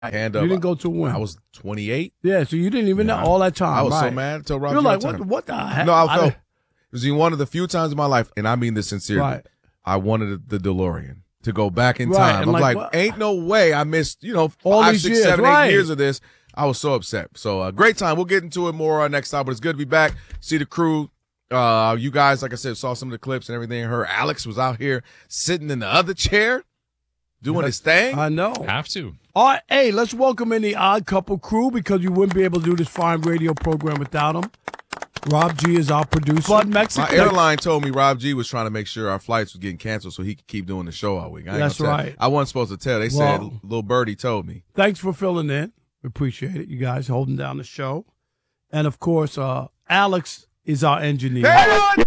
hand You up. didn't go to when? I was 28. Yeah, so you didn't even know all that time. I was right. so mad until Rob. You're like, Johnson. what the heck? No, I felt it was one of the few times in my life, and I mean this sincerely. Right. I wanted the DeLorean to go back in Right, time. and I'm like, like, what? ain't no way I missed, All 5, these 6, years, 7, right. 8 years of this. I was so upset. So great time. We'll get into it more next time, but it's good to be back. See the crew. You guys, like I said, saw some of the clips and everything. Her Alex was out here sitting in the other chair doing his thing. I know. Have to. All right, hey, let's welcome in the Odd Couple crew because you wouldn't be able to do this fine radio program without them. Rob G is our producer. But Mexico. My airline told me Rob G was trying to make sure our flights was getting canceled so he could keep doing the show all week. That's right. I wasn't supposed to tell. They said Lil Birdie told me. Thanks for filling in. We appreciate it. You guys holding down the show. And, of course, Alex is our engineer. Hey,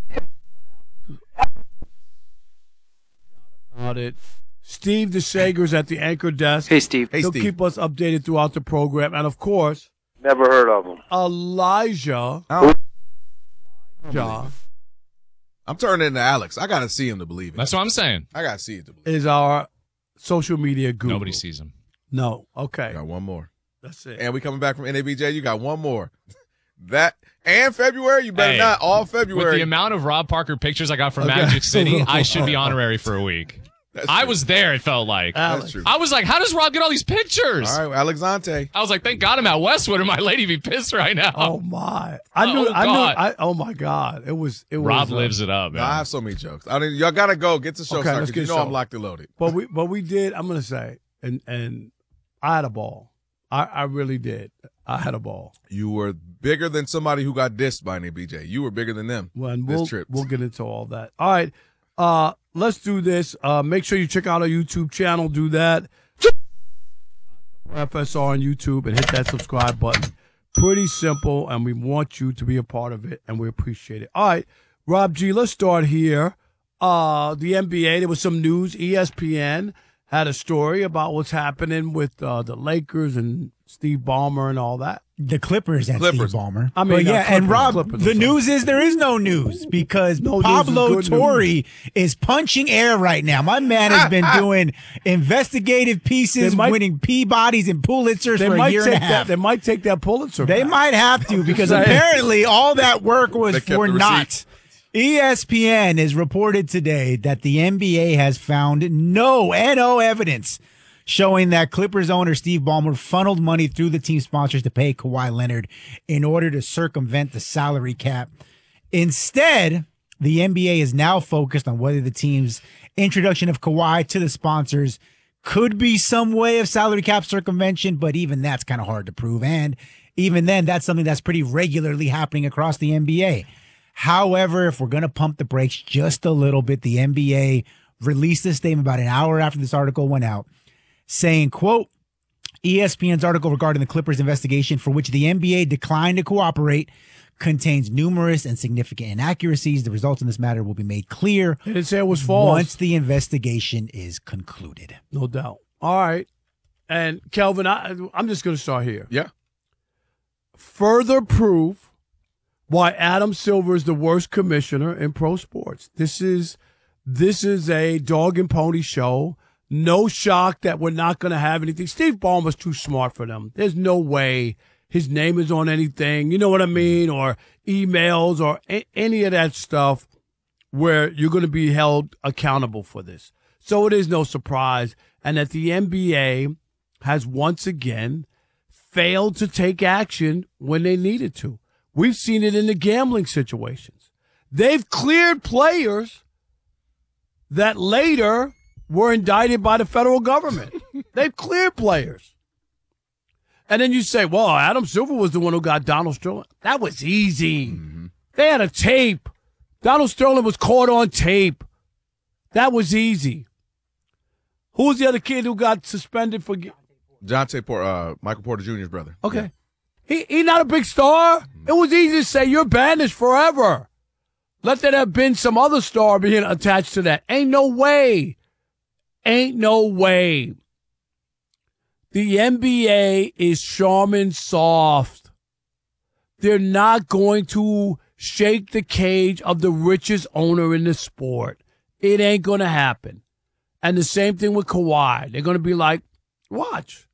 About it. Steve DeSager's at the anchor desk. Hey, Steve. Hey, He'll Steve. keep us updated throughout the program. And, of course, Never heard of him. Elijah. I'm turning into Alex. I got to see him to believe it. That's what I'm saying. I got to see it to believe it. Is our social media guru. Nobody sees him. No. Okay. I got one more. That's it. And we coming back from NABJ. You got one more. That and February. You better not all February. With the amount of Rob Parker pictures I got from Magic City, I should be honorary for a week. I was there, it felt like. That's true. I was like, how does Rob get all these pictures? All right, Alexante. I was like, thank God I'm at Westwood or my lady be pissed right now. Oh my! Oh my God! It was. Rob lives it up, man. No, I have so many jokes. Y'all gotta go get the show Okay, started. let's 'Cause get you know the I'm show. locked and loaded. But we did. I'm gonna say, and I had a ball. I really did. I had a ball. You were bigger than somebody who got dissed by NABJ. You were bigger than them. Well, and this trip. we'll get into all that. All right. Let's do this. Make sure you check out our YouTube channel. Do that. FSR on YouTube and hit that subscribe button. Pretty simple, and we want you to be a part of it, and we appreciate it. All right, Rob G, let's start here. The NBA, there was some news. ESPN had a story about what's happening with the Lakers and Steve Ballmer and all that. The Clippers and Steve Ballmer. I mean, but yeah, and Rob, Clippers, the news is there is no news because Pablo Torre is punching air right now. My man has been doing investigative pieces, winning Peabodys and Pulitzers for a year and a half. They might take that Pulitzer. They might have to because apparently all that work was for naught. ESPN has reported today that the NBA has found no evidence showing that Clippers owner Steve Ballmer funneled money through the team sponsors to pay Kawhi Leonard in order to circumvent the salary cap. Instead, the NBA is now focused on whether the team's introduction of Kawhi to the sponsors could be some way of salary cap circumvention, but even that's kind of hard to prove. And even then, that's something that's pretty regularly happening across the NBA. However, if we're going to pump the brakes just a little bit, the NBA released a statement about an hour after this article went out saying, quote, ESPN's article regarding the Clippers investigation for which the NBA declined to cooperate contains numerous and significant inaccuracies. The results in this matter will be made clear. They didn't say it was false. Once the investigation is concluded. No doubt. All right. And Kelvin, I'm just going to start here. Yeah. Further proof why Adam Silver is the worst commissioner in pro sports. This is a dog and pony show. No shock that we're not going to have anything. Steve Ballmer's too smart for them. There's no way his name is on anything, you know what I mean, or emails or any of that stuff where you're going to be held accountable for this. So it is no surprise. And that the NBA has once again failed to take action when they needed to. We've seen it in the gambling situations. They've cleared players that later were indicted by the federal government. They've cleared players. And then you say, well, Adam Silver was the one who got Donald Sterling. That was easy. Mm-hmm. They had a tape. Donald Sterling was caught on tape. That was easy. Who was the other kid who got suspended for... Michael Porter Jr.'s brother. Okay. Yeah. He not a big star. It was easy to say, you're banished forever. Let there have been some other star being attached to that. Ain't no way. Ain't no way. The NBA is Charmin soft. They're not going to shake the cage of the richest owner in the sport. It ain't going to happen. And the same thing with Kawhi. They're going to be like, watch.